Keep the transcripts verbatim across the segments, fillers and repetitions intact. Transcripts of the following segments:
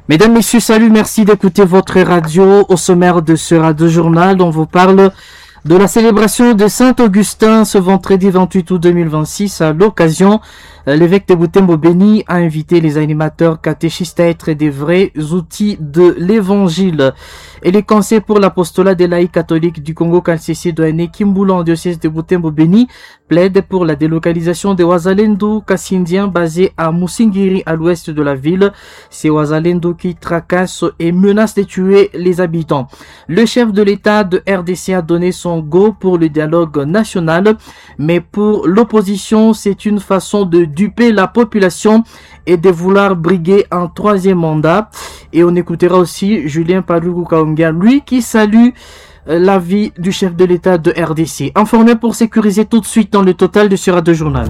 Mesdames, Messieurs, salut, merci d'écouter votre radio. Au sommaire de ce radio journal, on vous parle de la célébration de Saint-Augustin ce vendredi vingt-huit août deux mille vingt-six. À l'occasion, l'évêque de Butembo Béni a invité les animateurs catéchistes à être des vrais outils de l'évangile. Et les conseils pour l'apostolat des laïcs catholiques du Congo K C C Douane Kimboulou en diocèse de Butembo Béni plaide pour la délocalisation des Wazalendo kassindiens basés à Musingiri à l'ouest de la ville. Ces Wazalendo qui tracassent et menacent de tuer les habitants. Le chef de l'État de R D C a donné son go pour le dialogue national, mais pour l'opposition, c'est une façon de duper la population et de vouloir briguer un troisième mandat. Et on écoutera aussi Julien Paluku Kaonga, lui qui salue l'avis du chef de l'État de R D C. Informé pour sécuriser tout de suite dans le total de ce radio journal.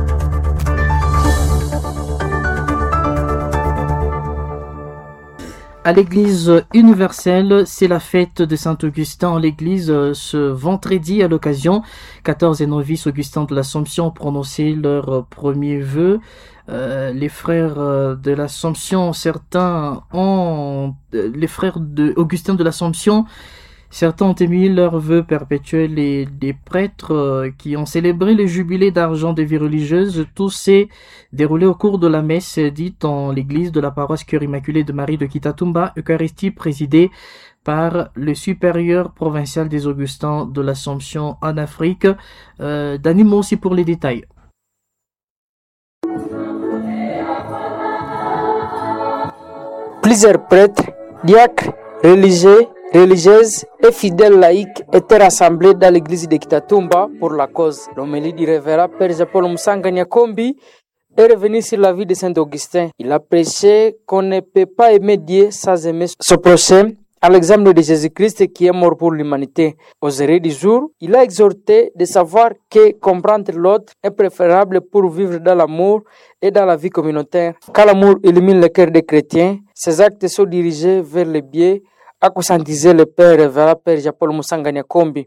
À l'église universelle, c'est la fête de Saint-Augustin en l'église ce vendredi. À l'occasion, quatorze novices Augustins de l'Assomption ont prononcé leur premier vœu. Euh, les frères de l'Assomption, certains ont, les frères de Augustin de l'Assomption, certains ont émis leurs vœux perpétuels et les prêtres euh, qui ont célébré le jubilé d'argent des vies religieuses. Tout s'est déroulé au cours de la messe dite en l'église de la paroisse Cœur Immaculé de Marie de Kitatumba, Eucharistie présidée par le supérieur provincial des Augustins de l'Assomption en Afrique. Euh, D'animo aussi pour les détails. Plusieurs prêtres, diacres, religieux, religieuses et fidèles laïcs étaient rassemblés dans l'église de Kitatumba pour la cause. L'homélie du révérend Père Jean-Paul Musanga Nyakombi est revenu sur la vie de Saint-Augustin. Il a prêché qu'on ne peut pas aimer Dieu sans aimer son prochain, à l'exemple de Jésus-Christ qui est mort pour l'humanité. Aux heures du jour, il a exhorté de savoir que comprendre l'autre est préférable pour vivre dans l'amour et dans la vie communautaire. Quand l'amour illumine le cœur des chrétiens, ses actes sont dirigés vers le bien, a conscientisé le père révérend Père Jean-Paul Musanga Nyakombi.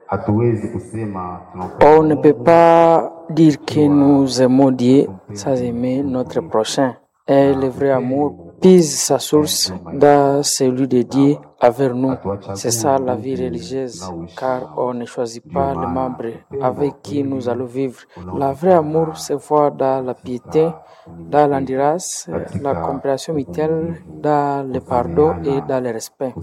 On ne peut pas dire que nous aimons Dieu sans aimer notre prochain. Et le vrai amour puise sa source dans celui de Dieu avec nous. C'est ça la vie religieuse, car on ne choisit pas les membres avec qui nous allons vivre. Le vrai amour se voit dans la piété, dans l'endurance, la compréhension mutuelle, dans le pardon et dans le respect.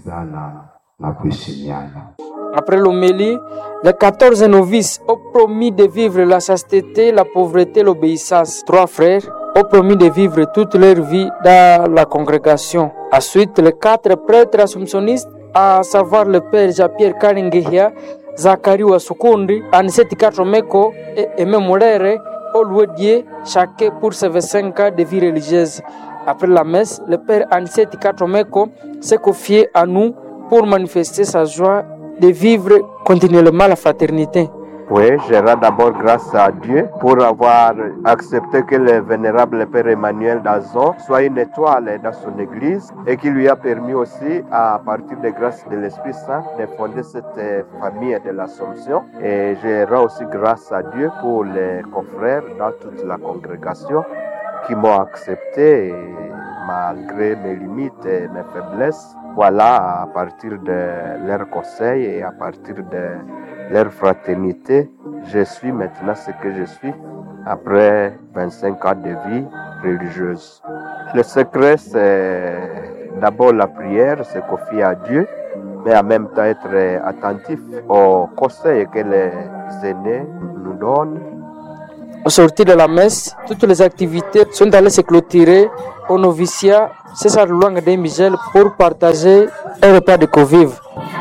Après l'homélie, les quatorze novices ont promis de vivre la chasteté, la pauvreté, l'obéissance. Trois frères ont promis de vivre toute leur vie dans la congrégation. Ensuite, les quatre prêtres assomptionnistes, à savoir le père Jean-Pierre Karingehia, Zacharie Wasukundi, Aniseti Katromeko et Aimé Molere, ont loué Dieu chacun pour ses vingt-cinq ans de vie religieuse. Après la messe, le père Aniseti Katromeko s'est confié à nous pour manifester sa joie de vivre continuellement la fraternité. Oui, je rends d'abord grâce à Dieu pour avoir accepté que le vénérable Père Emmanuel Dazon soit une étoile dans son église et qui lui a permis aussi, à partir des grâces de l'Esprit Saint, de fonder cette famille de l'Assomption. Et je rends aussi grâce à Dieu pour les confrères dans toute la congrégation qui m'ont accepté et malgré mes limites et mes faiblesses. Voilà, à partir de leurs conseils et à partir de leur fraternité, je suis maintenant ce que je suis après vingt-cinq ans de vie religieuse. Le secret, c'est d'abord la prière, se confier à Dieu, mais en même temps être attentif aux conseils que les aînés nous donnent. Au sortir de la messe, toutes les activités sont allées se clôturer au noviciat César Luanga de Michel pour partager un repas de convives.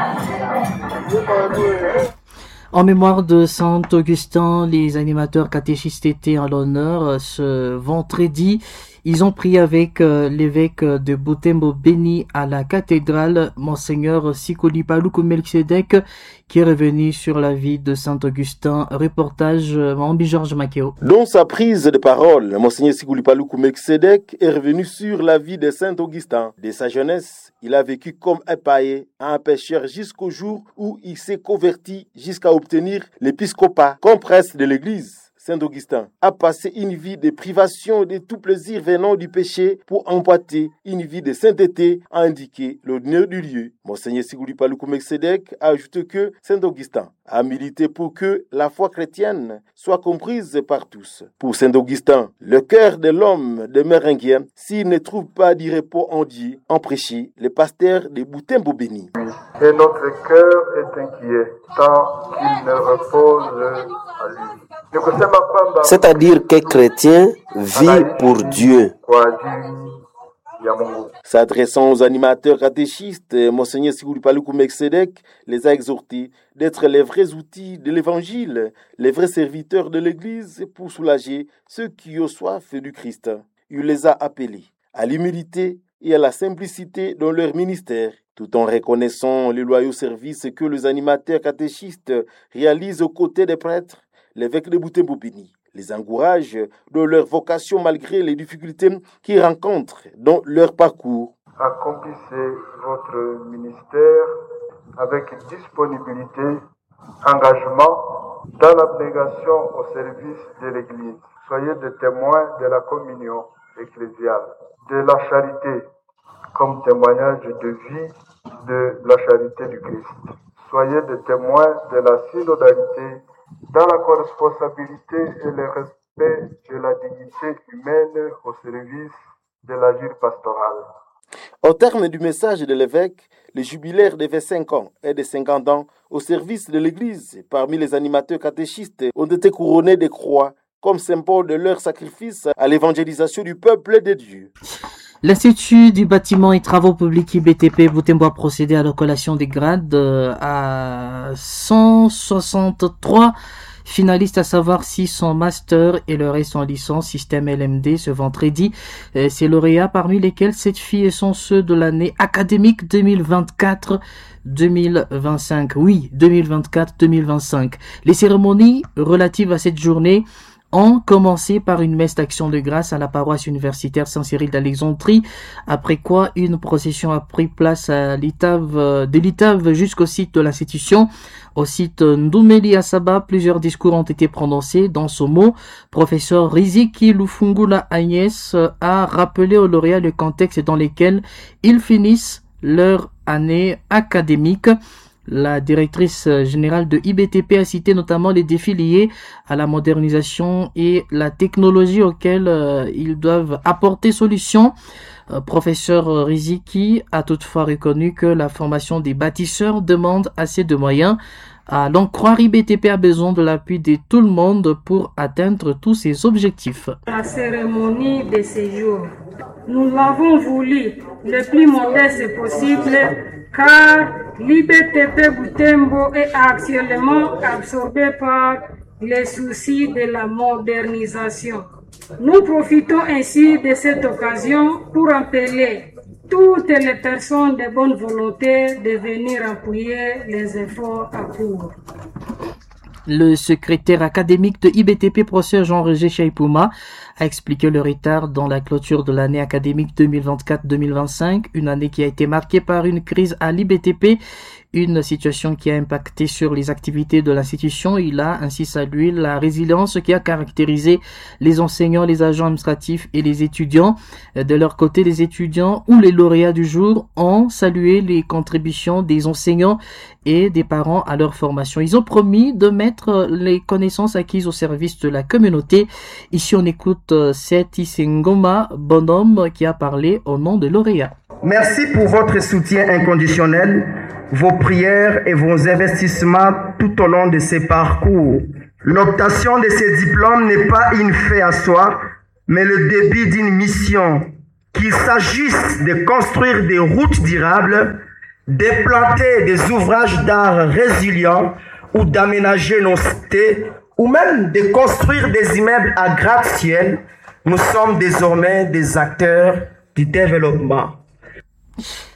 En mémoire de Saint-Augustin, les animateurs catéchistes étaient en l'honneur ce vendredi. Ils ont prié avec euh, l'évêque de Butembo Béni à la cathédrale, Monseigneur Sikoli Paluku Melchizedek, qui est revenu sur la vie de Saint-Augustin. Reportage euh, Mambi Georges Makeo. Dans sa prise de parole, Monseigneur Sikoli Paluku Melchizedek est revenu sur la vie de Saint-Augustin. Dès sa jeunesse, il a vécu comme un païen, un pécheur jusqu'au jour où il s'est converti jusqu'à obtenir l'épiscopat comme prêtre de l'église. Saint-Augustin a passé une vie de privation de tout plaisir venant du péché pour emboîter une vie de sainteté, a indiqué l'honneur du lieu. Monseigneur Siguli Paluku Melkisedek a ajouté que Saint-Augustin a milité pour que la foi chrétienne soit comprise par tous. Pour Saint-Augustin, le cœur de l'homme demeure inquiet s'il ne trouve pas du repos en Dieu, en prêchant le pasteur de Butembo Béni. Et notre cœur est inquiet tant qu'il ne repose à lui. C'est-à-dire que chrétien vit pour Dieu. S'adressant aux animateurs catéchistes, Monseigneur Siguli Paluku Melkisedek les a exhortés d'être les vrais outils de l'évangile, les vrais serviteurs de l'Église pour soulager ceux qui ont soif du Christ. Il les a appelés à l'humilité et à la simplicité dans leur ministère, tout en reconnaissant les loyaux services que les animateurs catéchistes réalisent aux côtés des prêtres. L'évêque de Butembo Béni les encourage dans leur vocation malgré les difficultés qu'ils rencontrent dans leur parcours. Accomplissez votre ministère avec disponibilité, engagement dans l'abnégation au service de l'Église. Soyez des témoins de la communion ecclésiale, de la charité comme témoignage de vie de la charité du Christ. Soyez des témoins de la synodalité dans la corresponsabilité et le respect de la dignité humaine au service de l'agir pastoral. Au terme du message de l'évêque, les jubilaires de vingt-cinq ans et de cinquante ans au service de l'Église, parmi les animateurs catéchistes, ont été couronnés de croix comme symbole de leur sacrifice à l'évangélisation du peuple de Dieu. L'Institut du bâtiment et travaux publics I B T P Butembo a procédé à la collation des grades à cent soixante-trois finalistes, à savoir six sont master et le reste en licence système L M D ce vendredi. Ces lauréats, parmi lesquels sept filles, sont ceux de l'année académique deux mille vingt-quatre deux mille vingt-cinq. Oui, deux mille vingt-quatre deux mille vingt-cinq. Les cérémonies relatives à cette journée ont commencé par une messe d'action de grâce à la paroisse universitaire Saint-Cyril d'Alexandrie, après quoi une procession a pris place à l'Itave, de l'Itave jusqu'au site de l'institution. Au site Ndoumeli Asaba, plusieurs discours ont été prononcés. Dans ce mot, professeur Riziki Lufungula Agnès a rappelé aux lauréats le contexte dans lequel ils finissent leur année académique. La directrice générale de I B T P a cité notamment les défis liés à la modernisation et la technologie auxquels euh, ils doivent apporter solution. Euh, professeur Riziki a toutefois reconnu que la formation des bâtisseurs demande assez de moyens. À l'en croire, I B T P a besoin de l'appui de tout le monde pour atteindre tous ses objectifs. La cérémonie de séjour, nous l'avons voulu le plus modeste possible, car l'I B T P Butembo est actuellement absorbé par les soucis de la modernisation. Nous profitons ainsi de cette occasion pour appeler toutes les personnes de bonne volonté de venir appuyer les efforts à cours. Le secrétaire académique de I B T P, professeur Jean-Roger Chaipouma, a expliqué le retard dans la clôture de l'année académique deux mille vingt-quatre deux mille vingt-cinq, une année qui a été marquée par une crise à l'I B T P, une situation qui a impacté sur les activités de l'institution. Il a ainsi salué la résilience qui a caractérisé les enseignants, les agents administratifs et les étudiants. De leur côté, les étudiants ou les lauréats du jour ont salué les contributions des enseignants et des parents à leur formation. Ils ont promis de mettre les connaissances acquises au service de la communauté. Ici, on écoute Seth Isengoma, bonhomme, qui a parlé au nom des lauréats. Merci pour votre soutien inconditionnel, vos prières et vos investissements tout au long de ces parcours. L'obtention de ces diplômes n'est pas une fin à soi, mais le début d'une mission. Qu'il s'agisse de construire des routes durables, d'implanter des ouvrages d'art résilients ou d'aménager nos cités, ou même de construire des immeubles à gratte-ciel, nous sommes désormais des acteurs du développement.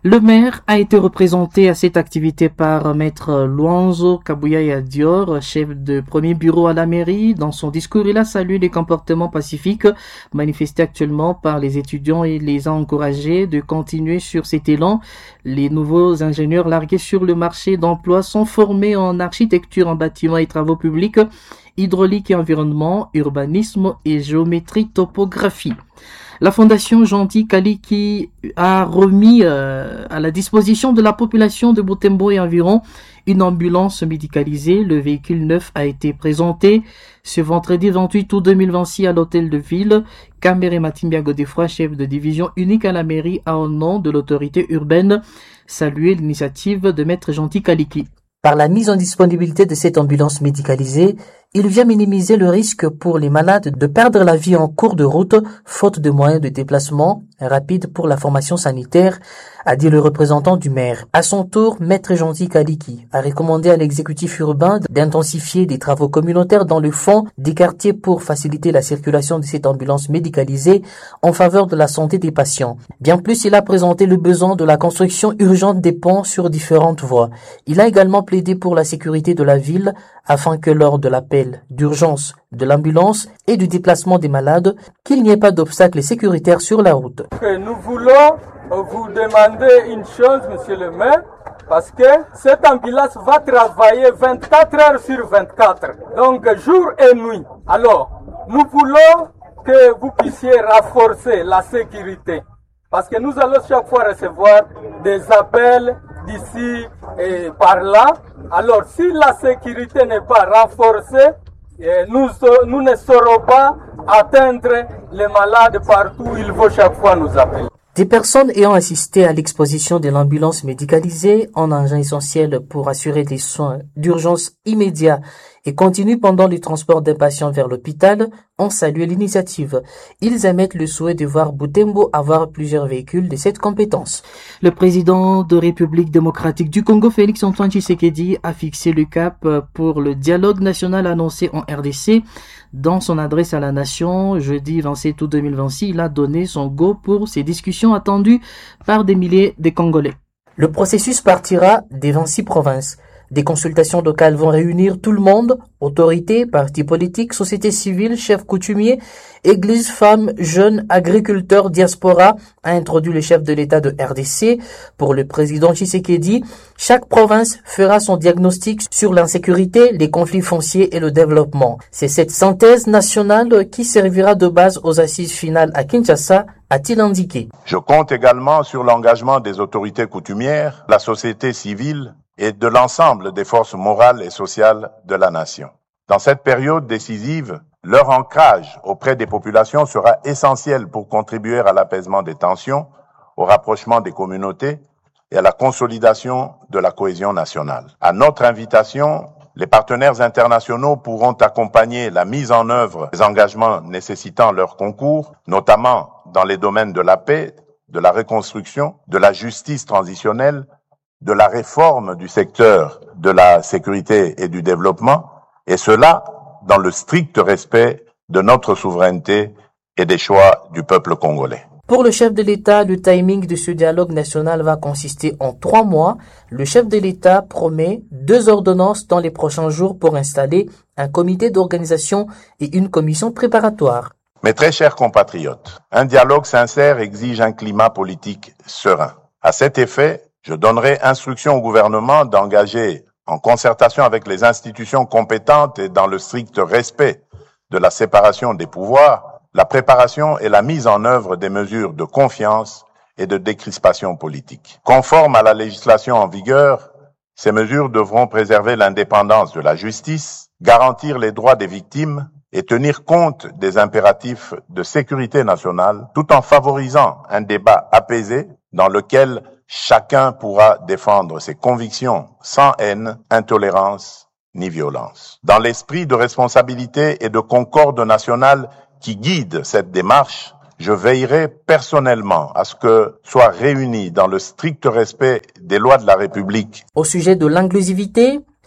Le maire a été représenté à cette activité par Maître Luanzo Kabuyaya Dior, chef de premier bureau à la mairie. Dans son discours, il a salué les comportements pacifiques manifestés actuellement par les étudiants et les a encouragés de continuer sur cet élan. Les nouveaux ingénieurs largués sur le marché d'emploi sont formés en architecture, en bâtiment et travaux publics, hydraulique et environnement, urbanisme et géométrie topographie. La Fondation Gentil Kaliki a remis euh, à la disposition de la population de Butembo et environ une ambulance médicalisée. Le véhicule neuf a été présenté ce vendredi vingt-huit août deux mille vingt-six à l'hôtel de ville. Kamere Matimbia Godefroy, chef de division unique à la mairie, a au nom de l'autorité urbaine salué l'initiative de Maître Gentil Kaliki. Par la mise en disponibilité de cette ambulance médicalisée, il vient minimiser le risque pour les malades de perdre la vie en cours de route, faute de moyens de déplacement rapide pour la formation sanitaire, a dit le représentant du maire. À son tour, Maître Gentil Kaliki a recommandé à l'exécutif urbain d'intensifier des travaux communautaires dans le fond des quartiers pour faciliter la circulation de cette ambulance médicalisée en faveur de la santé des patients. Bien plus, il a présenté le besoin de la construction urgente des ponts sur différentes voies. Il a également plaidé pour la sécurité de la ville afin que lors de l'appel d'urgence de l'ambulance et du déplacement des malades, qu'il n'y ait pas d'obstacles sécuritaires sur la route. Nous voulons vous demander une chose, monsieur le maire, parce que cette ambulance va travailler vingt-quatre heures sur vingt-quatre, donc jour et nuit. Alors, nous voulons que vous puissiez renforcer la sécurité, parce que nous allons chaque fois recevoir des appels d'ici et par là. Alors, si la sécurité n'est pas renforcée, nous, nous ne saurons pas atteindre les malades partout où il faut chaque fois nous appeler. Des personnes ayant assisté à l'exposition de l'ambulance médicalisée en engin essentiel pour assurer des soins d'urgence immédiats et continus pendant le transport d'un patient vers l'hôpital ont salué l'initiative. Ils émettent le souhait de voir Butembo avoir plusieurs véhicules de cette compétence. Le président de République démocratique du Congo, Félix Antoine Tshisekedi, a fixé le cap pour le dialogue national annoncé en R D C. Dans son adresse à la nation, jeudi vingt-sept août deux mille vingt-six, il a donné son go pour ces discussions attendues par des milliers de Congolais. Le processus partira des vingt-six provinces. Des consultations locales vont réunir tout le monde, autorités, partis politiques, sociétés civiles, chefs coutumiers, églises, femmes, jeunes, agriculteurs, diaspora, a introduit le chef de l'État de R D C. Pour le président Tshisekedi, chaque province fera son diagnostic sur l'insécurité, les conflits fonciers et le développement. C'est cette synthèse nationale qui servira de base aux assises finales à Kinshasa, a-t-il indiqué. Je compte également sur l'engagement des autorités coutumières, la société civile, et de l'ensemble des forces morales et sociales de la nation. Dans cette période décisive, leur ancrage auprès des populations sera essentiel pour contribuer à l'apaisement des tensions, au rapprochement des communautés et à la consolidation de la cohésion nationale. À notre invitation, les partenaires internationaux pourront accompagner la mise en œuvre des engagements nécessitant leur concours, notamment dans les domaines de la paix, de la reconstruction, de la justice transitionnelle, de la réforme du secteur de la sécurité et du développement, et cela dans le strict respect de notre souveraineté et des choix du peuple congolais. Pour le chef de l'État, le timing de ce dialogue national va consister en trois mois. Le chef de l'État promet deux ordonnances dans les prochains jours pour installer un comité d'organisation et une commission préparatoire. Mes très chers compatriotes, un dialogue sincère exige un climat politique serein. À cet effet, je donnerai instruction au gouvernement d'engager, en concertation avec les institutions compétentes et dans le strict respect de la séparation des pouvoirs, la préparation et la mise en œuvre des mesures de confiance et de décrispation politique. Conformes à la législation en vigueur, ces mesures devront préserver l'indépendance de la justice, garantir les droits des victimes et tenir compte des impératifs de sécurité nationale, tout en favorisant un débat apaisé dans lequel chacun pourra défendre ses convictions sans haine, intolérance ni violence. Dans l'esprit de responsabilité et de concorde nationale qui guide cette démarche, je veillerai personnellement à ce que soient réunis dans le strict respect des lois de la République. Au sujet de l'inclusivité,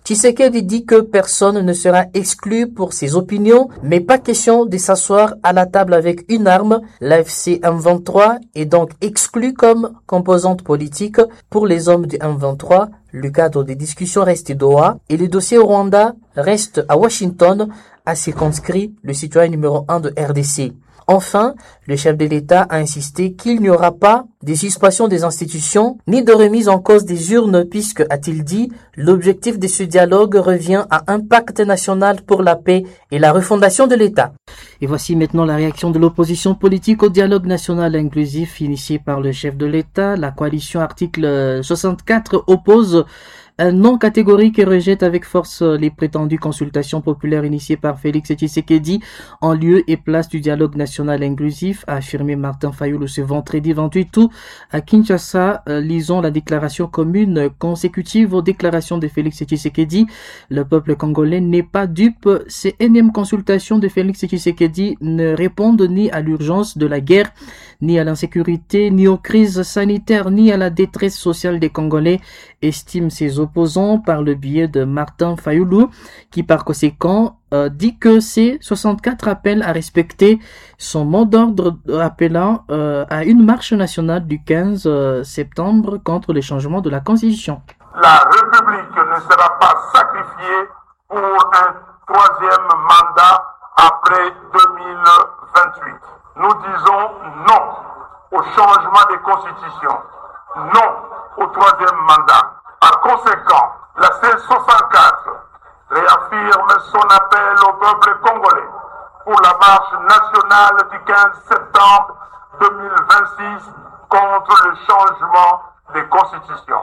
Tshisekedi dit que personne ne sera exclu pour ses opinions, mais pas question de s'asseoir à la table avec une arme. L'A F C M vingt-trois est donc exclu comme composante politique. Pour les hommes du M vingt-trois, le cadre des discussions reste Doha et le dossier au Rwanda reste à Washington, a circonscrit le citoyen numéro un de R D C. Enfin, le chef de l'État a insisté qu'il n'y aura pas de suspension des institutions ni de remise en cause des urnes puisque, a-t-il dit, l'objectif de ce dialogue revient à un pacte national pour la paix et la refondation de l'État. Et voici maintenant la réaction de l'opposition politique au dialogue national inclusif initié par le chef de l'État. La coalition article soixante-quatre oppose un non catégorique et rejette avec force les prétendues consultations populaires initiées par Félix Tshisekedi en lieu et place du dialogue national inclusif, a affirmé Martin Fayulu ce vendredi vingt-huit août à Kinshasa. Lisons la déclaration commune consécutive aux déclarations de Félix Tshisekedi. Le peuple congolais n'est pas dupe. Ces énièmes consultations de Félix Tshisekedi ne répondent ni à l'urgence de la guerre, ni à l'insécurité, ni aux crises sanitaires, ni à la détresse sociale des Congolais, estime ses opposants par le biais de Martin Fayulu, qui par conséquent euh, dit que ces soixante-quatre appels à respecter son mot d'ordre appelant euh, à une marche nationale du quinze septembre contre le changement de la Constitution. La République ne sera pas sacrifiée pour un troisième mandat après deux mille vingt-huit. Nous disons non au changement des constitutions, non au troisième mandat. Par conséquent, la C soixante-quatre réaffirme son appel au peuple congolais pour la marche nationale du quinze septembre deux mille vingt-six contre le changement des constitutions.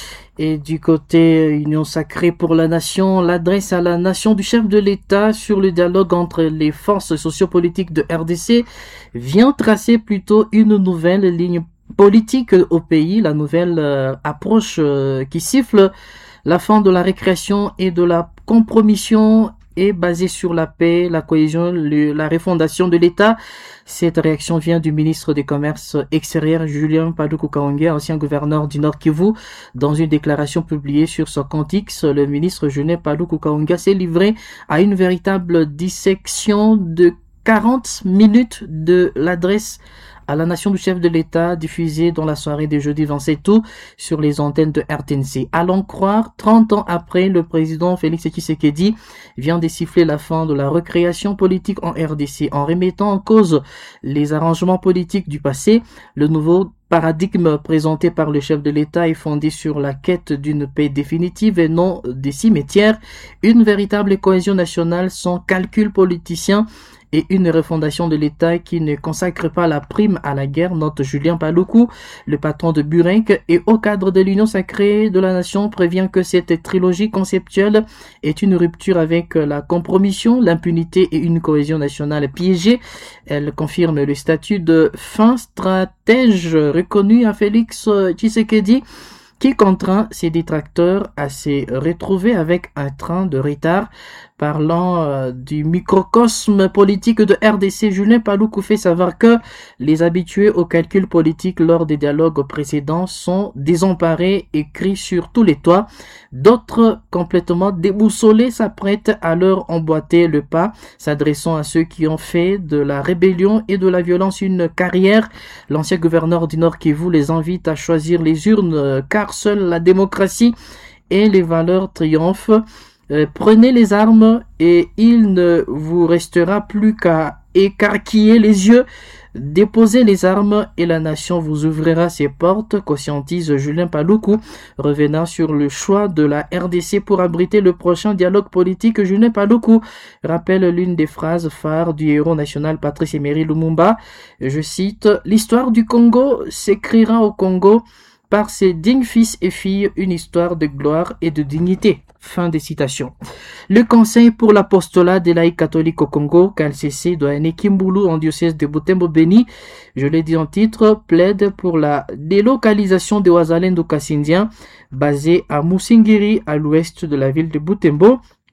Et du côté Union sacrée pour la nation, l'adresse à la nation du chef de l'État sur le dialogue entre les forces sociopolitiques de R D C vient tracer plutôt une nouvelle ligne politique au pays, la nouvelle euh, approche euh, qui siffle la fin de la récréation et de la compromission est basée sur la paix, la cohésion, le, la refondation de l'État. Cette réaction vient du ministre des Commerces extérieurs Julien Paluku Kahongya, ancien gouverneur du Nord Kivu. Dans une déclaration publiée sur son compte X, le ministre Julien Paluku Kahongya s'est livré à une véritable dissection de quarante minutes de l'adresse à la nation du chef de l'État diffusée dans la soirée de jeudi vingt-sept août sur les antennes de R T N C. Allons croire, trente ans après, le président Félix Tshisekedi vient de siffler la fin de la recréation politique en R D C en remettant en cause les arrangements politiques du passé. Le nouveau paradigme présenté par le chef de l'État est fondé sur la quête d'une paix définitive et non des cimetières, une véritable cohésion nationale sans calcul politicien et une refondation de l'État qui ne consacre pas la prime à la guerre, note Julien Paluku, le patron de Burenk, et au cadre de l'Union sacrée de la nation prévient que cette trilogie conceptuelle est une rupture avec la compromission, l'impunité et une cohésion nationale piégée. Elle confirme le statut de fin stratège reconnu à Félix Tshisekedi, qui contraint ses détracteurs à se retrouver avec un train de retard. Parlant euh, du microcosme politique de R D C, Julien Paluku fait savoir que les habitués au calcul politique lors des dialogues précédents sont désemparés et crient sur tous les toits. D'autres, complètement déboussolés, s'apprêtent à leur emboîter le pas, s'adressant à ceux qui ont fait de la rébellion et de la violence une carrière. L'ancien gouverneur du Nord Kivu les invite à choisir les urnes, car seule la démocratie et les valeurs triomphent. Euh, prenez les armes et il ne vous restera plus qu'à écarquiller les yeux. Déposez les armes et la nation vous ouvrira ses portes, conscientise Julien Paluku, revenant sur le choix de la R D C pour abriter le prochain dialogue politique. Julien Paluku rappelle l'une des phrases phares du héros national Patrice Emery Lumumba. Je cite: « L'histoire du Congo s'écrira au Congo par ses dignes fils et filles, une histoire de gloire et de dignité. » Fin des citations. Le Conseil pour l'apostolat des laïcs catholiques au Congo, K L C C, Doyen Kimbulu en diocèse de Butembo-Beni, je l'ai dit en titre, plaide pour la délocalisation des Wazalendo Kassindiens basés à Musingiri, à l'ouest de la ville de Butembo.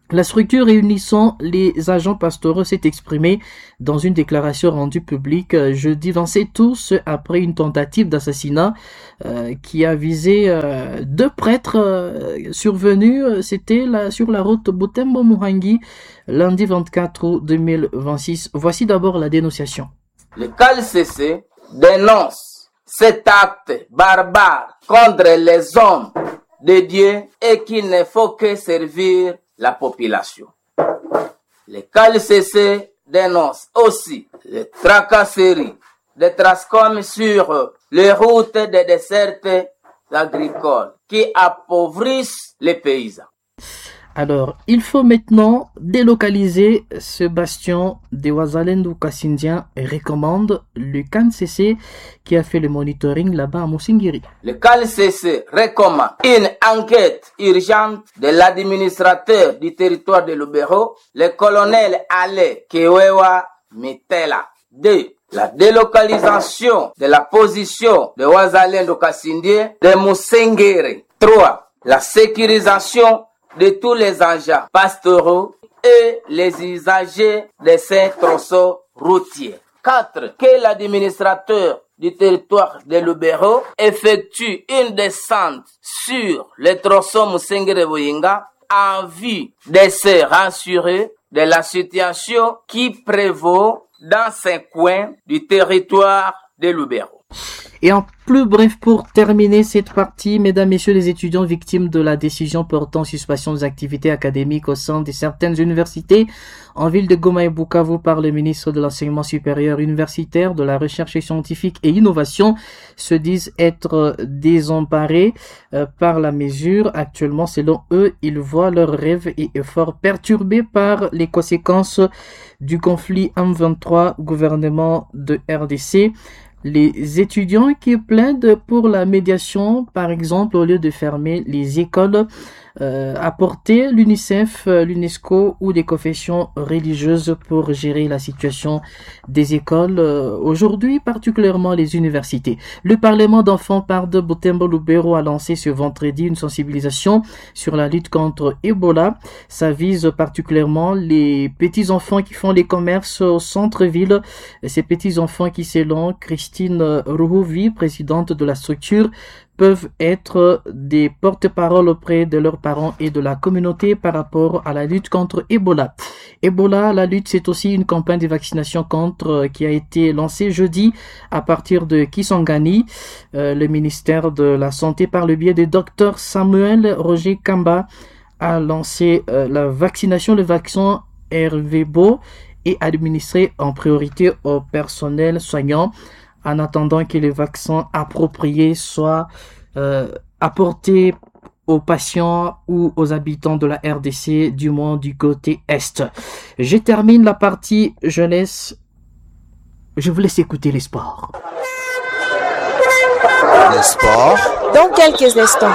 La structure réunissant les agents pastoraux s'est exprimée dans une déclaration rendue publique jeudi vingt-sept août après une tentative d'assassinat euh, qui a visé euh, deux prêtres euh, survenus. C'était là, sur la route Butembo-Muhangi lundi vingt-quatre août deux mille vingt-six. Voici d'abord la dénonciation. Le C A L C C dénonce cet acte barbare contre les hommes de Dieu et qu'il ne faut que servir la population. Le C A L C C dénonce aussi les tracasseries des Trascom sur les routes des dessertes agricoles qui appauvrissent les paysans. Alors, il faut maintenant délocaliser ce bastion des Wazalendo Kassindiens et recommande le C A N C C qui a fait le monitoring là-bas à Moussingiri. Le C A N C C recommande une enquête urgente de l'administrateur du territoire de Lubero, le colonel Ale Kewewa Mitela. deux. La délocalisation de la position de Wazalendo Kassindien de Moussingiri. trois. La sécurisation de tous les agents pastoraux et les usagers de ces tronçons routiers. quatre. Que l'administrateur du territoire de Lubero effectue une descente sur les tronçons Moussingiri-Boyinga en vue de se rassurer de la situation qui prévaut dans ces coins du territoire de Lubero. Et en plus bref, pour terminer cette partie, mesdames, messieurs les étudiants victimes de la décision portant suspension des activités académiques au sein de certaines universités en ville de Goma et Bukavu par le ministre de l'Enseignement supérieur universitaire, de la Recherche scientifique et innovation se disent être désemparés euh, par la mesure. Actuellement, selon eux, ils voient leurs rêves et efforts perturbés par les conséquences du conflit M vingt-trois gouvernement de R D C. Les étudiants qui plaident pour la médiation, par exemple, au lieu de fermer les écoles, euh, apporter l'UNICEF, l'UNESCO ou des confessions religieuses pour gérer la situation des écoles, euh, aujourd'hui particulièrement les universités. Le Parlement d'enfants par de Butembo Lubero a lancé ce vendredi une sensibilisation sur la lutte contre Ebola. Ça vise particulièrement les petits-enfants qui font les commerces au centre-ville. Ces petits-enfants qui, selon Christine Ruhovi, présidente de la structure, peuvent être des porte-parole auprès de leurs parents et de la communauté par rapport à la lutte contre Ebola. Ebola, la lutte, c'est aussi une campagne de vaccination contre qui a été lancée jeudi à partir de Kisangani. Euh, le ministère de la Santé, par le biais de Docteur Samuel Roger Kamba, a lancé euh, la vaccination, le vaccin Hervébo, et administré en priorité au personnel soignant, en attendant que les vaccins appropriés soient euh, apportés aux patients ou aux habitants de la R D C, du moins du côté Est. Je termine la partie jeunesse. Je vous laisse écouter les sports. Les sports. Dans quelques instants.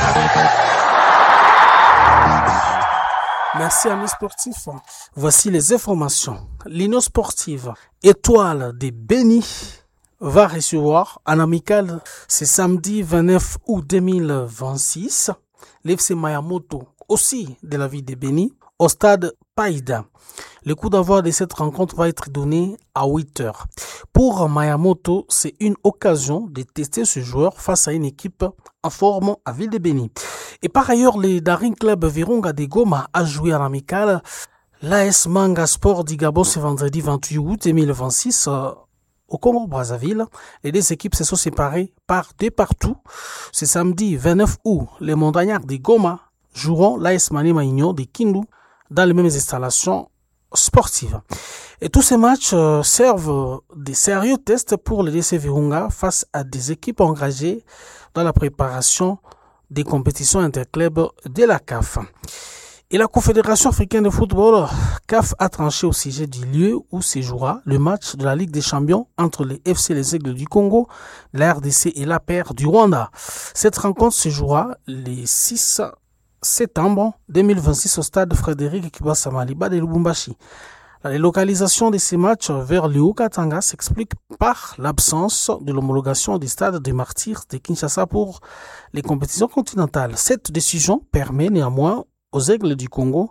Merci amis sportifs. Voici les informations. L'Union sportive Étoile de Béni va recevoir en amical ce samedi vingt-neuf août deux mille vingt-six l'F C Mayamoto, aussi de la ville de Béni, au stade Païda. Le coup d'envoi de cette rencontre va être donné à huit heures. Pour Mayamoto, c'est une occasion de tester ce joueur face à une équipe en forme à ville de Béni. Et par ailleurs, le Daring Club Virunga de Goma a joué en amical l'A S Manga Sport du Gabon ce vendredi vingt-huit août deux mille vingt-six euh, au Congo-Brazzaville. Les deux équipes se sont séparées par deux partout. Ce samedi vingt-neuf août, les montagnards de Goma joueront l'A S Maniema Union de Kindu dans les mêmes installations sportives. Et tous ces matchs euh, servent de sérieux tests pour le D C Virunga face à des équipes engagées dans la préparation des compétitions interclubs de la C A F. Et la Confédération africaine de football, C A F, a tranché au sujet du lieu où se jouera le match de la Ligue des champions entre les F C Les Aigles du Congo, la R D C et l'A P R du Rwanda. Cette rencontre se jouera le six septembre deux mille vingt-six au stade Frédéric Kibasa Maliba de Lubumbashi. La délocalisation de ces matchs vers le Haut-Katanga s'explique par l'absence de l'homologation du stade des Martyrs de Kinshasa pour les compétitions continentales. Cette décision permet néanmoins aux Aigles du Congo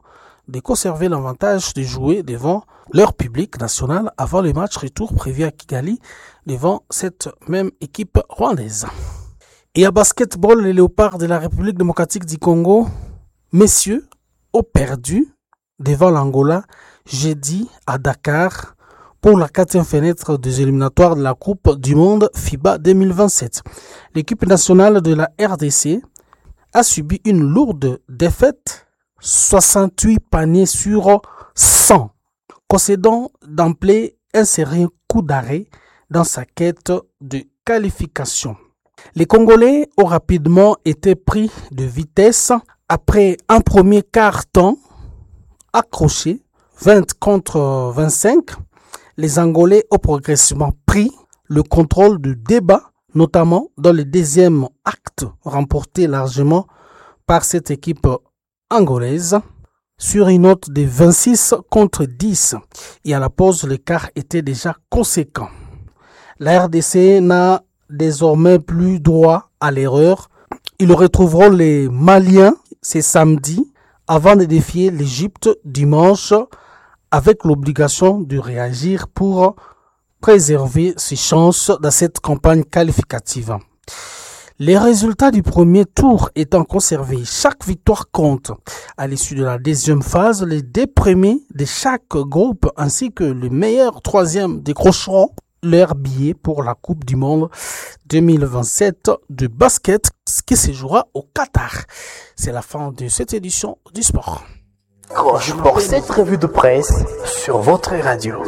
de conserver l'avantage de jouer devant leur public national avant le match retour prévu à Kigali devant cette même équipe rwandaise. Et à basketball, les Léopards de la République démocratique du Congo, messieurs, ont perdu devant l'Angola jeudi à Dakar pour la quatrième fenêtre des éliminatoires de la Coupe du Monde FIBA deux mille vingt-sept. L'équipe nationale de la R D C a subi une lourde défaite, soixante-huit paniers sur cent, concédant d'emblée un sérieux coup d'arrêt dans sa quête de qualification. Les Congolais ont rapidement été pris de vitesse après un premier quart-temps accroché, vingt contre vingt-cinq. Les Angolais ont progressivement pris le contrôle du débat, notamment dans le deuxième acte remporté largement par cette équipe angolaise sur une note de vingt-six contre dix. Et à la pause, l'écart était déjà conséquent. La R D C n'a désormais plus droit à l'erreur. Ils retrouveront les Maliens ce samedi avant de défier l'Égypte dimanche avec l'obligation de réagir pour préserver ses chances dans cette campagne qualificative. Les résultats du premier tour étant conservés, chaque victoire compte. À l'issue de la deuxième phase, les deux premiers de chaque groupe ainsi que le meilleur troisième décrocheront leur billet pour la Coupe du Monde deux mille vingt-sept de basket qui se jouera au Qatar. C'est la fin de cette édition du sport. Croche pour cette revue de presse sur votre radio.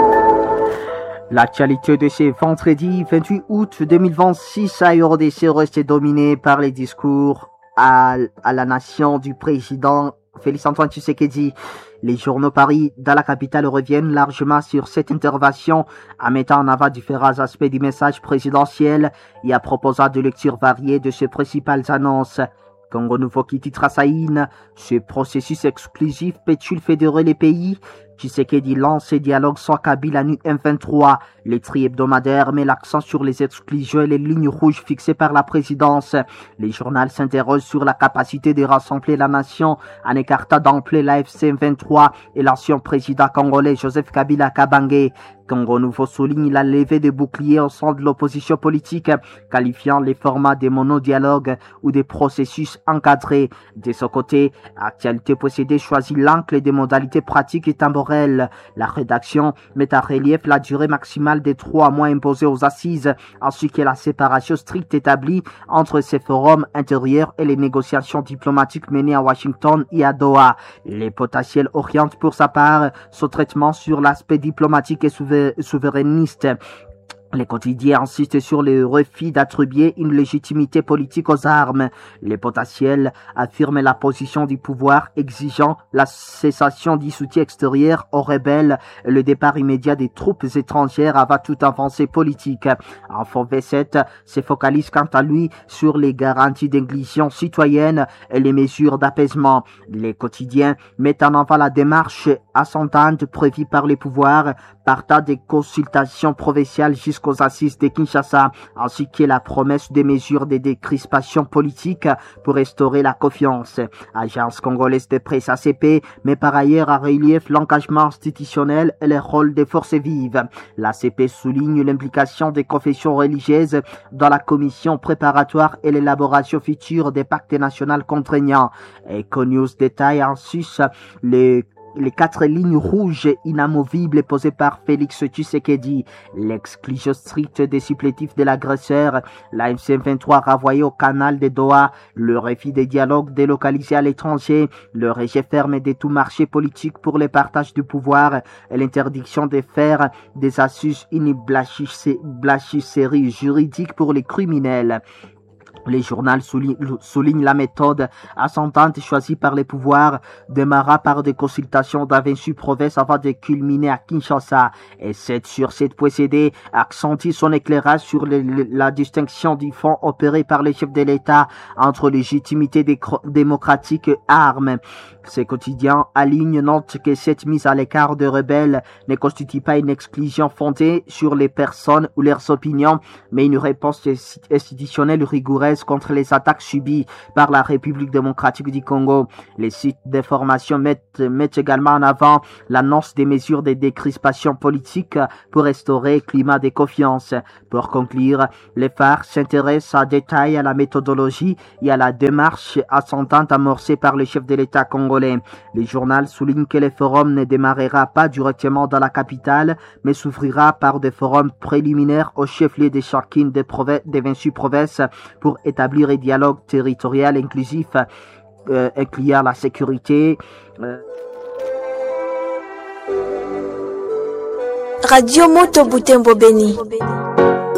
L'actualité de ce vendredi vingt-huit août deux mille vingt-six à R D C reste dominée par les discours à, à la nation du président Félix-Antoine Tshisekedi. Les journaux Paris dans la capitale reviennent largement sur cette intervention en mettant en avant différents aspects du message présidentiel et en proposant des lectures variées de ses principales annonces. Congo Nouveau qui titre à Saïn, ce processus exclusif peut-il fédérer les pays? Tshisekedi lance ses dialogues sans Kabila nu M vingt-trois. Les tri hebdomadaires met l'accent sur les exclusions et les lignes rouges fixées par la présidence. Les journaux s'interrogent sur la capacité de rassembler la nation en écartant d'emblée l'A F C M vingt-trois et l'ancien président congolais Joseph Kabila Kabange. Congo Nouveau souligne la levée des boucliers au sein de l'opposition politique, qualifiant les formats des monodialogues ou des processus encadrés. De ce côté, Actualité Possédée choisit l'angle des modalités pratiques et temporelles. La rédaction met en relief la durée maximale des trois mois imposés aux assises, ainsi que la séparation stricte établie entre ces forums intérieurs et les négociations diplomatiques menées à Washington et à Doha. Les potentiels orientent pour sa part son traitement sur l'aspect diplomatique et souverain souverainiste. Les quotidiens insistent sur le refus d'attribuer une légitimité politique aux armes. Les potentiels affirment la position du pouvoir exigeant la cessation du soutien extérieur aux rebelles et le départ immédiat des troupes étrangères avant toute avancée politique. Info V sept se focalise quant à lui sur les garanties d'inclusion citoyenne et les mesures d'apaisement. Les quotidiens mettent en avant la démarche ascendante prévue par les pouvoirs partant des consultations provinciales jusqu'aux assises de Kinshasa, ainsi que la promesse des mesures de décrispation politique pour restaurer la confiance. Agence congolaise de presse A C P met par ailleurs à relief l'engagement institutionnel et le rôle des forces vives. L'A C P souligne l'implication des confessions religieuses dans la commission préparatoire et l'élaboration future des pactes nationaux contraignants. Econews détaille en sus les les quatre lignes rouges inamovibles posées par Félix Tshisekedi, l'exclusion stricte des supplétifs de l'agresseur, l'A F C M vingt-trois renvoyé au canal de Doha, le refus des dialogues délocalisés à l'étranger, le rejet ferme de tout marché politique pour le partage du pouvoir et l'interdiction de faire des assises une blanchisserie juridique pour les criminels. Les journaux soulignent, soulignent la méthode ascendante choisie par les pouvoirs, démarra par des consultations dans vingt-huit provinces avant de culminer à Kinshasa. Et sept sur sept procédés accentue son éclairage sur les, la distinction du fond opéré par les chefs de l'État entre légitimité démocratique et armes. Ces quotidiens alignent note que cette mise à l'écart de rebelles ne constitue pas une exclusion fondée sur les personnes ou leurs opinions, mais une réponse institutionnelle rigoureuse congolaise contre les attaques subies par la République démocratique du Congo. Les sites d'information mettent, mettent également en avant l'annonce des mesures de décrispation politique pour restaurer le climat de confiance. Pour conclure, les phares s'intéressent en détail à la méthodologie et à la démarche ascendante amorcée par le chef de l'État congolais. Le journal souligne que le forum ne démarrera pas directement dans la capitale, mais s'ouvrira par des forums préliminaires au chef-lieu de chacune des, des vingt-huit provinces pour établir un dialogue territorial inclusif, euh, incluant la sécurité. Euh... Radio Moto Butembo Beni.